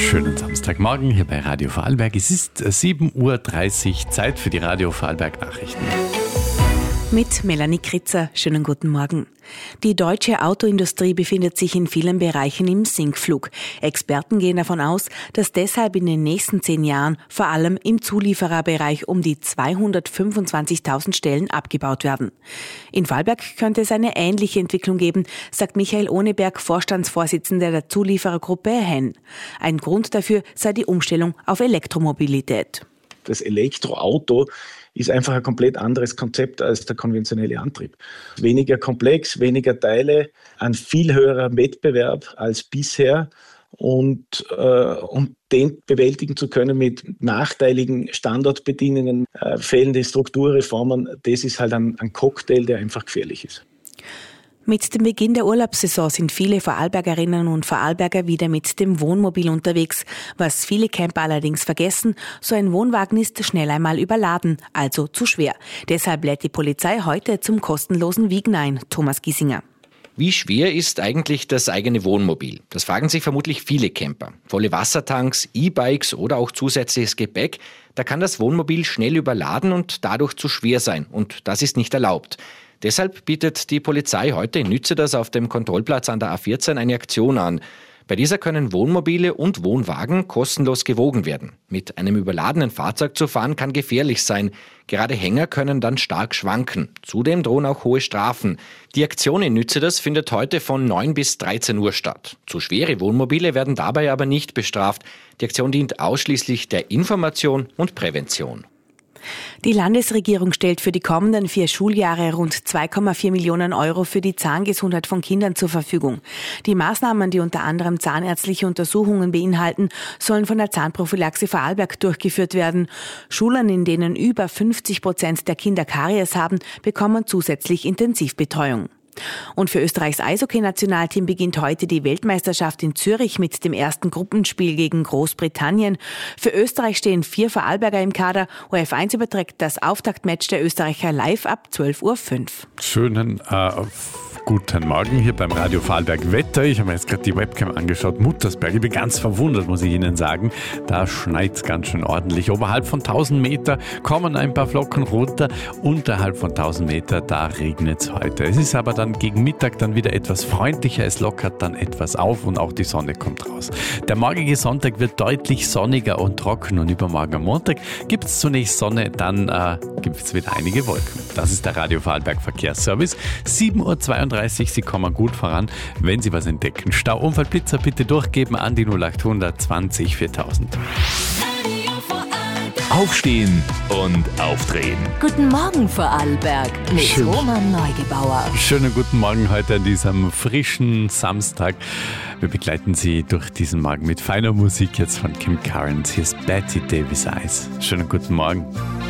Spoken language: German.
Schönen Samstagmorgen hier bei Radio Vorarlberg. Es ist 7:30 Uhr, Zeit für die Radio Vorarlberg Nachrichten. Mit Melanie Kritzer. Schönen guten Morgen. Die deutsche Autoindustrie befindet sich in vielen Bereichen im Sinkflug. Experten gehen davon aus, dass deshalb in den nächsten 10 Jahren vor allem im Zuliefererbereich um die 225.000 Stellen abgebaut werden. In Vorarlberg könnte es eine ähnliche Entwicklung geben, sagt Michael Ohneberg, Vorstandsvorsitzender der Zulieferergruppe Henn. Ein Grund dafür sei die Umstellung auf Elektromobilität. Das Elektroauto ist einfach ein komplett anderes Konzept als der konventionelle Antrieb. Weniger komplex, weniger Teile, ein viel höherer Wettbewerb als bisher und den bewältigen zu können mit nachteiligen Standortbedingungen, fehlende Strukturreformen, das ist halt ein Cocktail, der einfach gefährlich ist. Mit dem Beginn der Urlaubssaison sind viele Vorarlbergerinnen und Vorarlberger wieder mit dem Wohnmobil unterwegs. Was viele Camper allerdings vergessen, so ein Wohnwagen ist schnell einmal überladen, also zu schwer. Deshalb lädt die Polizei heute zum kostenlosen Wiegen ein. Thomas Giesinger. Wie schwer ist eigentlich das eigene Wohnmobil? Das fragen sich vermutlich viele Camper. Volle Wassertanks, E-Bikes oder auch zusätzliches Gepäck, da kann das Wohnmobil schnell überladen und dadurch zu schwer sein. Und das ist nicht erlaubt. Deshalb bietet die Polizei heute in Nützedas auf dem Kontrollplatz an der A14 eine Aktion an. Bei dieser können Wohnmobile und Wohnwagen kostenlos gewogen werden. Mit einem überladenen Fahrzeug zu fahren kann gefährlich sein. Gerade Hänger können dann stark schwanken. Zudem drohen auch hohe Strafen. Die Aktion in Nützedas findet heute von 9 bis 13 Uhr statt. Zu schwere Wohnmobile werden dabei aber nicht bestraft. Die Aktion dient ausschließlich der Information und Prävention. Die Landesregierung stellt für die kommenden 4 Schuljahre rund 2,4 Millionen Euro für die Zahngesundheit von Kindern zur Verfügung. Die Maßnahmen, die unter anderem zahnärztliche Untersuchungen beinhalten, sollen von der Zahnprophylaxe Vorarlberg durchgeführt werden. Schulen, in denen über 50% der Kinder Karies haben, bekommen zusätzlich Intensivbetreuung. Und für Österreichs Eishockey-Nationalteam beginnt heute die Weltmeisterschaft in Zürich mit dem ersten Gruppenspiel gegen Großbritannien. Für Österreich stehen 4 Vorarlberger im Kader. ORF1 überträgt das Auftaktmatch der Österreicher live ab 12:05 Uhr. Schönen guten Morgen hier beim Radio Vorarlberg Wetter. Ich habe mir jetzt gerade die Webcam angeschaut. Muttersberg, ich bin ganz verwundert, muss ich Ihnen sagen. Da schneit es ganz schön ordentlich. Oberhalb von 1000 Meter kommen ein paar Flocken runter. Unterhalb von 1000 Meter, da regnet es heute. Es ist aber dann gegen Mittag dann wieder etwas freundlicher. Es lockert dann etwas auf und auch die Sonne kommt raus. Der morgige Sonntag wird deutlich sonniger und trocken und übermorgen am Montag gibt es zunächst Sonne, dann gibt es wieder einige Wolken. Das ist der Radio Vorarlberg Verkehrsservice. 7:32 Uhr, Sie kommen gut voran, wenn Sie was entdecken. Stauunfall, Blitzer bitte durchgeben an die 0800 20 4000. Aufstehen und aufdrehen. Guten Morgen Vorarlberg mit Roman Neugebauer. Schönen guten Morgen heute an diesem frischen Samstag. Wir begleiten Sie durch diesen Morgen mit feiner Musik jetzt von Kim Carnes. Hier ist Betty Davis Eyes. Schönen guten Morgen.